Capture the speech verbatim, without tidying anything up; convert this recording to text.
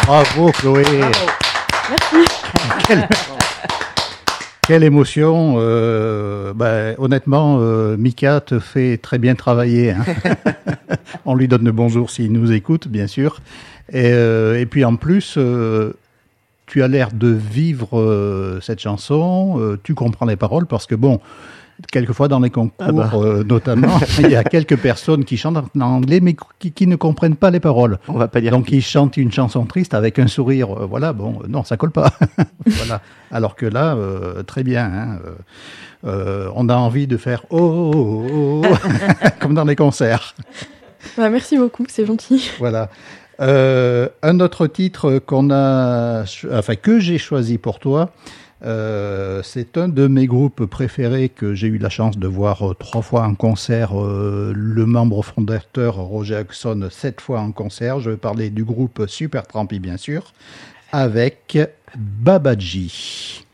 Bravo Chloé. Bravo. Merci. Quelle, quelle émotion. Euh, ben, honnêtement, euh, Mika te fait très bien travailler. Hein. On lui donne le bonjour s'il nous écoute, bien sûr. Et, euh, et puis en plus, euh, tu as l'air de vivre euh, cette chanson. Euh, tu comprends les paroles parce que bon, quelquefois dans les concours, Ah bah. euh, notamment, il y a quelques personnes qui chantent en anglais mais qui, qui ne comprennent pas les paroles. On va pas dire. Donc qui. ils chantent une chanson triste avec un sourire. Euh, voilà, bon, euh, non, ça colle pas. Voilà. Alors que là, euh, très bien. Hein, euh, euh, on a envie de faire oh, oh, oh, oh comme dans les concerts. Bah, merci beaucoup, c'est gentil. Voilà. Euh, un autre titre qu'on a, enfin que j'ai choisi pour toi, euh, c'est un de mes groupes préférés que j'ai eu la chance de voir euh, trois fois en concert. Euh, le membre fondateur Roger Hodgson sept fois en concert. Je vais parler du groupe Supertramp, bien sûr, avec Babaji.